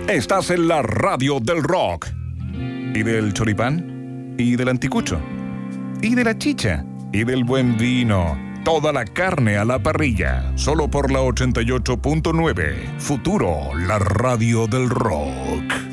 Estás en la radio del rock. ¿Y del choripán? ¿Y del anticucho? ¿Y de la chicha? ¿Y del buen vino? Toda la carne a la parrilla. Solo por la 88.9. Futuro, la radio del rock.